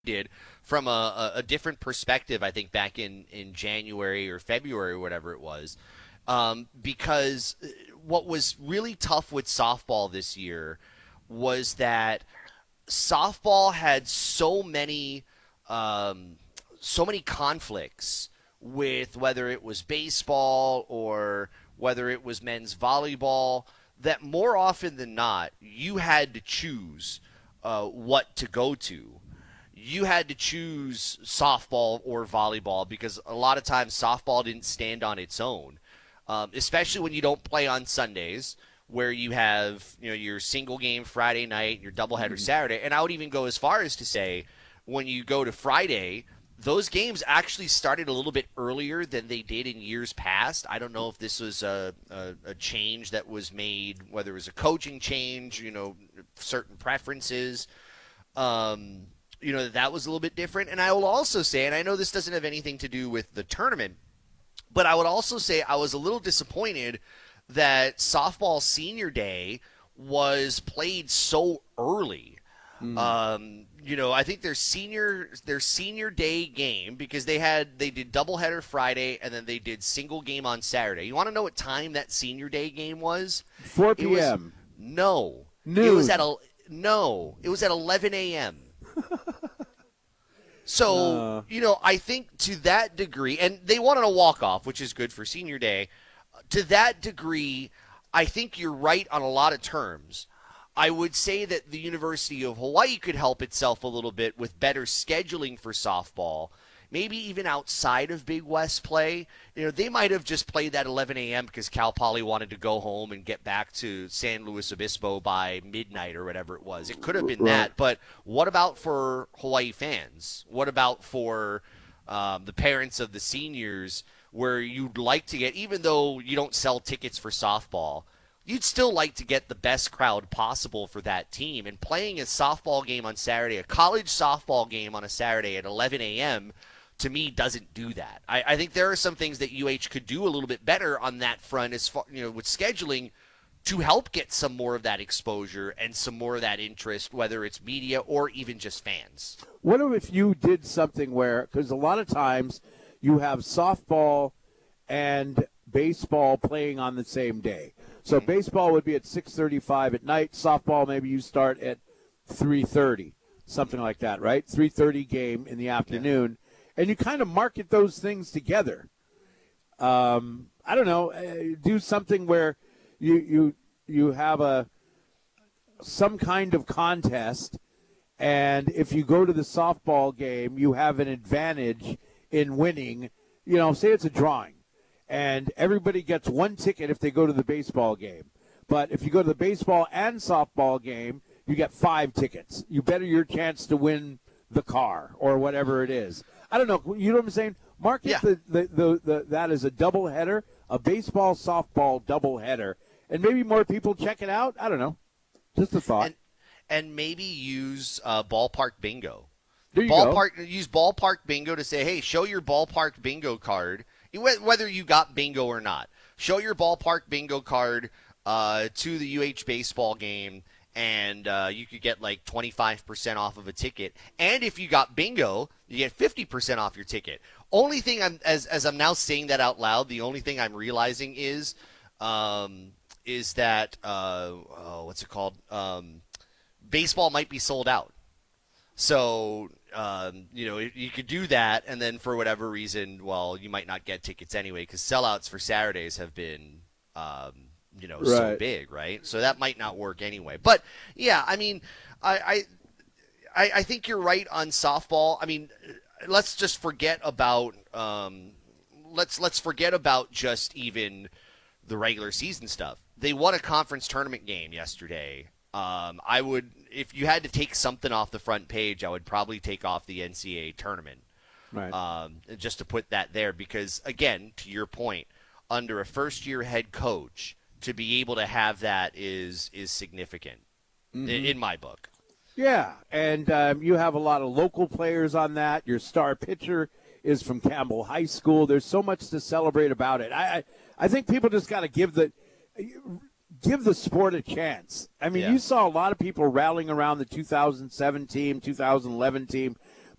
did from a different perspective, I think, back in January or February or whatever it was. Because what was really tough with softball this year was that softball had so many conflicts with whether it was baseball or whether it was men's volleyball that more often than not you had to choose what to go to. You had to choose softball or volleyball because a lot of times softball didn't stand on its own, especially when you don't play on Sundays, where you have your single game Friday night, your doubleheader Saturday, and I would even go as far as to say when you go to Friday, those games actually started a little bit earlier than they did in years past. I don't know if this was a change that was made, whether it was a coaching change, certain preferences. That was a little bit different. And I will also say, and I know this doesn't have anything to do with the tournament, but I would also say I was a little disappointed that softball senior day was played so early. I think their senior day game, because they did doubleheader Friday and then they did single game on Saturday. You want to know what time that senior day game was? 4 p.m. No. Noon. It was at 11 a.m. So, I think to that degree, and they wanted a walk-off, which is good for senior day. To that degree, I think you're right on a lot of terms. I would say that the University of Hawaii could help itself a little bit with better scheduling for softball, maybe even outside of Big West play. They might have just played that 11 a.m. because Cal Poly wanted to go home and get back to San Luis Obispo by midnight or whatever it was. It could have been that, but what about for Hawaii fans? What about for the parents of the seniors where you'd like to get, even though you don't sell tickets for softball, you'd still like to get the best crowd possible for that team. And playing a softball game on Saturday, a college softball game on a Saturday at 11 a.m., to me, doesn't do that. I think there are some things that UH could do a little bit better on that front as far, with scheduling to help get some more of that exposure and some more of that interest, whether it's media or even just fans. What if you did something where, because a lot of times you have softball and baseball playing on the same day. So baseball would be at 6:35 at night. Softball, maybe you start at 3:30, something like that, right? 3:30 game in the afternoon. Yeah. And you kind of market those things together. I don't know, do something where you have some kind of contest, and if you go to the softball game, you have an advantage in winning. Say it's a drawing, and everybody gets one ticket if they go to the baseball game. But if you go to the baseball and softball game, you get 5 tickets. You better your chance to win the car or whatever it is. I don't know. You know what I'm saying? Market that as a doubleheader, a baseball softball doubleheader, and maybe more people check it out. I don't know. Just a thought. And maybe use ballpark bingo. There you go. Use ballpark bingo to say, hey, show your ballpark bingo card, whether you got bingo or not. Show your ballpark bingo card to the UH baseball game, and you could get like 25% off of a ticket. And if you got bingo, you get 50% off your ticket. Only thing as I'm now saying that out loud, the only thing I'm realizing is that what's it called? Baseball might be sold out. So, you could do that, and then for whatever reason, well, you might not get tickets anyway, because sellouts for Saturdays have been, so big, right? So that might not work anyway. But, yeah, I mean, I think you're right on softball. I mean, let's just forget about let's forget about just even the regular season stuff. They won a conference tournament game yesterday. I would, if you had to take something off the front page, I would probably take off the NCAA tournament, right? Just to put that there, because again, to your point, under a first-year head coach, to be able to have that is significant in my book. Yeah, and you have a lot of local players on that. Your star pitcher is from Campbell High School. There's so much to celebrate about it. I think people just got to give the sport a chance. I mean, You saw a lot of people rallying around the 2007 team, 2011 team.